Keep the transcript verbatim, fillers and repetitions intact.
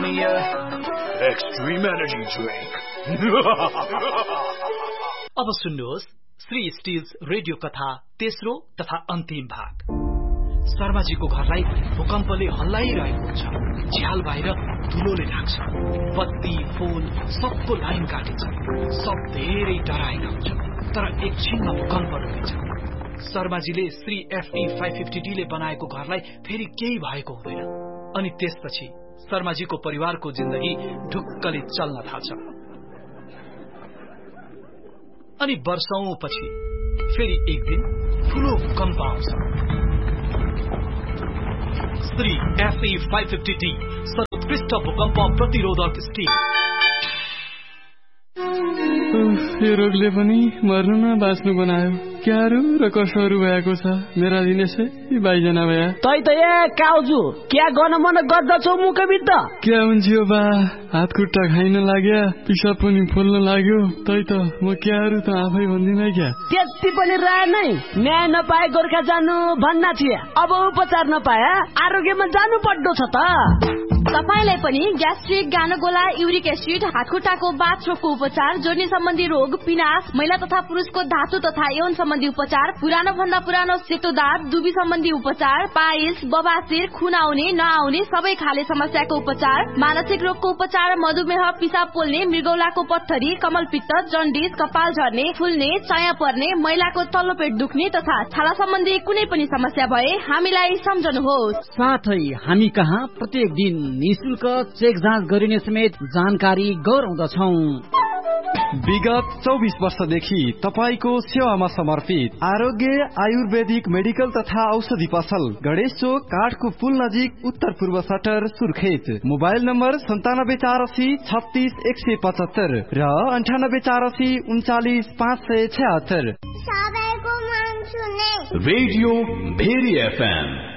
Extreme energy drink. अब सुन्नुहोस् Shri stills radio कथा तेस्रो तथा अन्तिम भाग। शर्माजीको घरलाई भूकम्पले हल्लाइरहेको हुन्छ। झ्याल बाहिर धुलोले ढाक्छ। बत्ती फोन सबको लाइन काटिन्छ। सब धेरै डराएका हुन्छ। तर एकछिनमा भूकम्प रोकिन्छ। शर्माजीले Shri FE five fifty D ले बनाएको घरलाई फेरि केही भएको हुँदैन। अनि त्यसपछि शर्माजीको परिवारको जिन्दगी ढुक्कले चल्न थाल्छ। अनि वर्षौंपछि फेरि एक दिन ठूलो भूकम्प आउँछ। Shri FE five fifty D सर्वोत्कृष्ट भूकम्प प्रतिरोधक स्टिल। यो रोगले पनि मर्नु न बाँच्नु बनायो। क्यारो र कसहरू भएको छ मेरा दिनेशै बाइजना भया। तै त ए काउजु क्या गर्न मन गर्दछौ मुखबिद? क्या हुन्छ बा, हात खुट्टा खाइन लाग्या, पिसाब पनि फुल्न लाग्यो। तै त म क्यारो त आफै भन्दिन क्या। त्यति पनि राय नै न्याय नपाए गोर्खा जानु भन्ना थिए। अब उपचार नपाए आरोग्यमा जानु पर्दो छ त। तपाईलाई पनि ग्यास्ट्रिक, गानोगोला, युरिक एसिड, हातखुट्टाको बाथरोगको उपचार, जोर्नी सम्बन्धी रोग, पिनास, महिला तथा पुरुषको धातु तथा यौन सम्बन्धी उपचार, पुरानो भन्दा पुरानो सेतो दाँत, दुबी सम्बन्धी उपचार, पाइल्स, बबासिर, खुन आउने नआउने सबै खाले समस्याको उपचार, मानसिक रोगको उपचार, मधुमेह, पिसाब पोल्ने, मृगौलाको पत्थरी, कमलपित्त, जन्डिस, कपाल झर्ने, फुल्ने, चाया पर्ने, महिलाको तल्लो पेट दुख्ने तथा छाला सम्बन्धी कुनै पनि समस्या भए हामीलाई सम्झनुहोस्। साथै हामी कहाँ प्रत्येक दिन निशुल्क चेक जाँच गरिने समेत जानकारी गराउँदछौ। विगत चौबिस वर्षदेखि तपाईको सेवामा समर्पित आरोग्य आयुर्वेदिक मेडिकल तथा औषधि पसल, गणेश चोक, काठको पुल नजिक, उत्तर पूर्व सटर, सुर्खेत। मोबाइल नम्बर सन्तानब्बे चार असी छत्तीस एक सय पचहत्तर र अन्ठानब्बे चार असी उन्चालिस पाँच सय छहत्तर। Radio very FM.